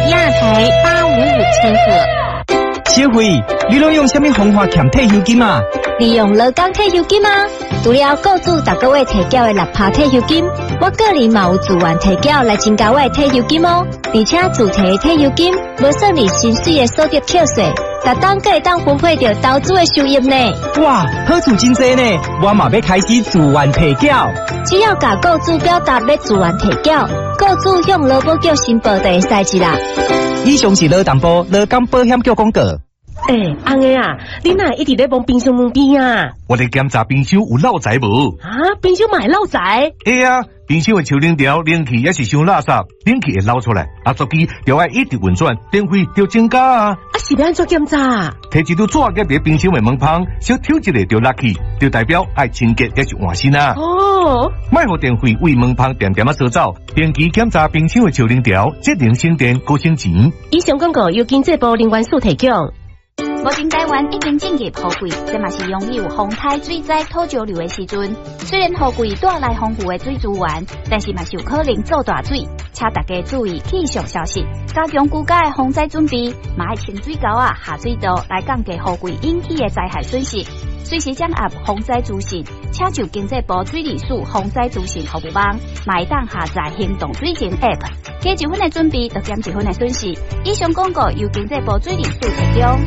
亚台855千赫。 小慧，你拢用什么方法欠退休金啊？ 利用劳工退休金啊！除了雇主逐个月提缴的6%退休金，我个人嘛有自愿提缴来增加我的退休金哦。而且自提的退休金无算你薪水的所得扣税，逐档可会当分配到投资的收益呢。 哇，好处真多呢！我嘛要开始自愿提缴。 只要甲雇主表达要自愿提缴，雇主向劳保局申报就会使啦。 以上是劳动部劳工保险局广告。 安个啊，你哪一直在帮冰箱门边啊？ 我在检查冰箱有漏财无？ 啊，冰箱买漏财？ 冰箱的抽冷条冷气也是伤垃圾，冷气会漏出来，作机就要一直运转，电费就增加啊。 是要安怎检查？ 摕一张纸夹在冰箱的门旁，小挑一个就落去，就代表爱清洁也是换新啊。 哦， 卖互电费为门旁点点扫走，定期检查冰箱的抽冷条，节能省电高省钱。 以上广告由经济部能源署提供。 目前台湾已经进入雨季，这嘛是拥有风台水灾土石流的时阵。虽然雨季带来丰富的水资源，但是嘛是有可能造大水，请大家注意气象消息，加强居家的防灾准备，嘛爱清水沟下水道来降低雨季引起的灾害损失。随时掌握防灾资讯，请就经济部水利署防灾资讯服务网，嘛会当下载行动水情 App， 加一分的准备，就减一分的损失。以上广告由经济部水利署提供。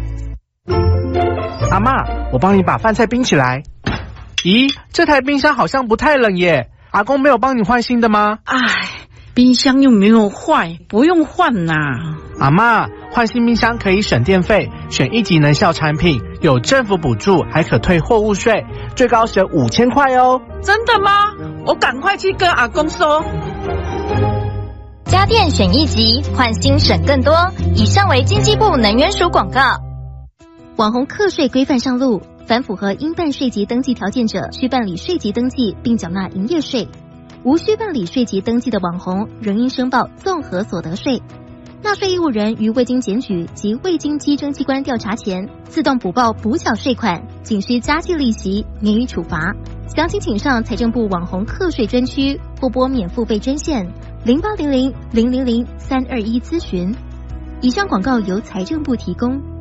阿嬷，我帮你把饭菜冰起来。咦，这台冰箱好像不太冷耶，阿公没有帮你换新的吗？ 冰箱又没有坏，不用换呐。 阿嬷，换新冰箱可以省电费，选1级能效产品，有政府补助，还可退货物税，最高省5000块哦。 真的吗？我赶快去跟阿公说。 家电选1级，换新省更多。以上为经济部能源署广告。 网红课税规范上路，凡符合应办税籍登记条件者，需办理税籍登记并缴纳营业税；无需办理税籍登记的网红，仍应申报综合所得税。纳税义务人于未经检举及未经稽征机关调查前，自动补报补缴税款，仅需加计利息，免予处罚。详情请上财政部网红课税专区或拨免付费专线0800-000-321咨询。以上广告由财政部提供。